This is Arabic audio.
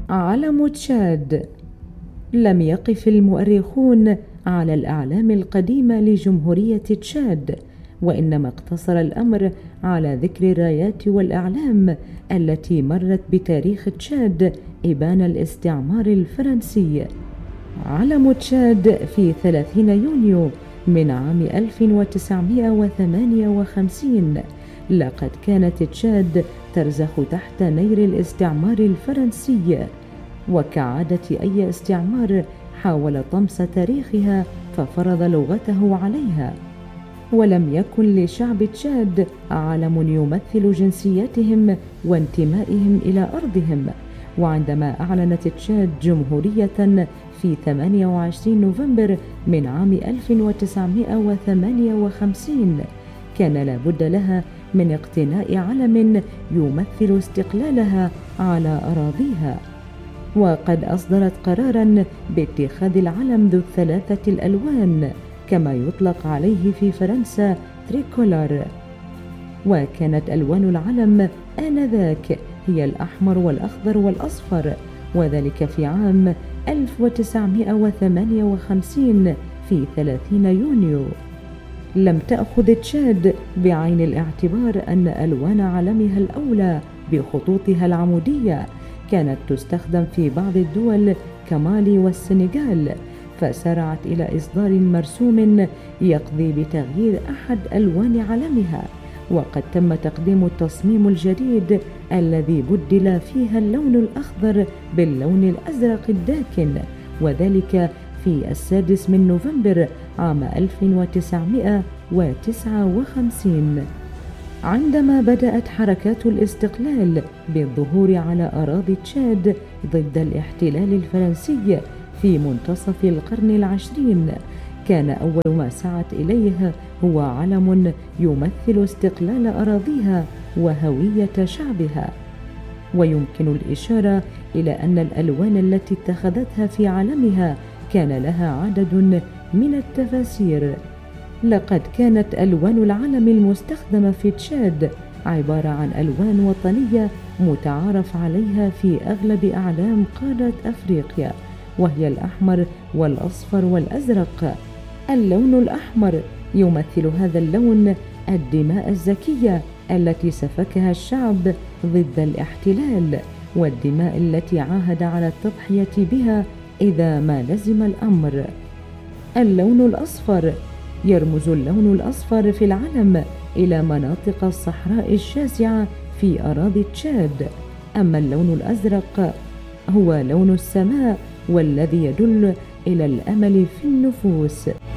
علم تشاد. لم يقف المؤرخون على الأعلام القديمة لجمهورية تشاد، وإنما اقتصر الأمر على ذكر الرايات والأعلام التي مرت بتاريخ تشاد إبان الاستعمار الفرنسي. علم تشاد في 30 يونيو من عام 1958. لقد كانت تشاد ترزخ تحت نير الاستعمار الفرنسي، وكعادة أي استعمار حاول طمس تاريخها ففرض لغته عليها، ولم يكن لشعب تشاد علم يمثل جنسيتهم وانتمائهم إلى أرضهم. وعندما أعلنت تشاد جمهورية في 28 نوفمبر من عام 1958 كان لابد لها من اقتناء علم يمثل استقلالها على أراضيها، وقد أصدرت قراراً باتخاذ العلم ذو الثلاثة الألوان كما يطلق عليه في فرنسا تريكولار. وكانت ألوان العلم آنذاك هي الأحمر والأخضر والأصفر، وذلك في عام 1958 في 30 يونيو. لم تأخذ تشاد بعين الاعتبار أن ألوان علمها الأولى بخطوطها العمودية كانت تستخدم في بعض الدول كمالي والسنغال، فسارعت إلى إصدار مرسوم يقضي بتغيير أحد ألوان علمها، وقد تم تقديم التصميم الجديد الذي بدل فيها اللون الأخضر باللون الأزرق الداكن، وذلك في 6 نوفمبر عام 1959. عندما بدأت حركات الاستقلال بالظهور على أراضي تشاد ضد الاحتلال الفرنسي في منتصف القرن العشرين، كان أول ما سعت إليه هو علم يمثل استقلال أراضيها وهوية شعبها. ويمكن الإشارة إلى أن الألوان التي اتخذتها في علمها كان لها عدد من التفاسير. لقد كانت ألوان العلم المستخدمة في تشاد عبارة عن ألوان وطنية متعارف عليها في أغلب أعلام قارة أفريقيا، وهي الأحمر والأصفر والأزرق. اللون الأحمر يمثل هذا اللون الدماء الزكية التي سفكها الشعب ضد الاحتلال، والدماء التي عاهد على التضحية بها إذا ما لزم الأمر. اللون الأصفر يرمز اللون الأصفر في العلم إلى مناطق الصحراء الشاسعة في أراضي تشاد، أما اللون الأزرق هو لون السماء والذي يدل إلى الأمل في النفوس.